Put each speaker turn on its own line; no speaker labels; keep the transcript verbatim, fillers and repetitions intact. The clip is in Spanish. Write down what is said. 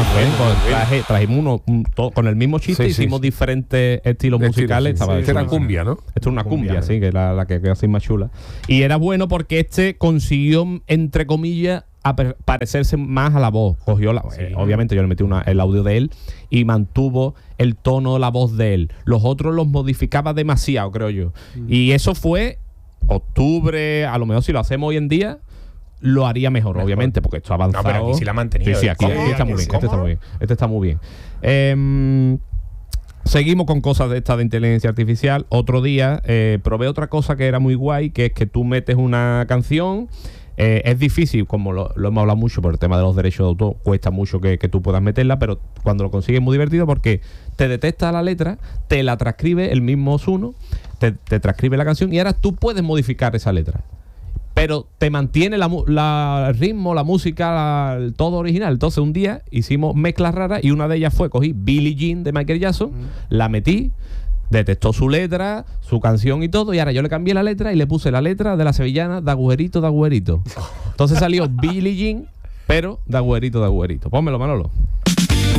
bueno, pues traje, trajimos uno un, to, con el mismo chiste, sí, hicimos sí, diferentes estilos
de
musicales.
Estilo, sí,
estaba
sí. Esta era cumbia, ¿no?
Esto es una cumbia, cumbia sí, que es la, la que queda así más chula. Y era bueno porque este consiguió, entre comillas, a parecerse más a la voz. Cogió la, sí. eh, obviamente yo le metí una, el audio de él y mantuvo el tono de la voz de él. Los otros los modificaba demasiado, creo yo. Mm. Y eso fue octubre, a lo mejor si lo hacemos hoy en día lo haría mejor, mejor. obviamente, porque esto ha avanzado.
No, pero aquí sí la ha mantenido.
Sí, sí, aquí, aquí está, muy bien, este está muy bien. Este está muy bien. Eh, seguimos con cosas de esta de inteligencia artificial. Otro día eh, probé otra cosa que era muy guay, que es que tú metes una canción. Eh, es difícil, como lo, lo hemos hablado mucho por el tema de los derechos de autor, cuesta mucho que, que tú puedas meterla, pero cuando lo consigues es muy divertido porque te detecta la letra, te la transcribe el mismo Suno, te, te transcribe la canción y ahora tú puedes modificar esa letra. Pero te mantiene la, la, el ritmo, la música, la, el todo original. Entonces un día hicimos mezclas raras y una de ellas fue, cogí Billie Jean de Michael Jackson, mm. la metí, detectó su letra, su canción y todo, y ahora yo le cambié la letra y le puse la letra de la sevillana de agujerito, de agujerito. Entonces salió Billie Jean, pero de agujerito, de agujerito. Pónmelo, Manolo.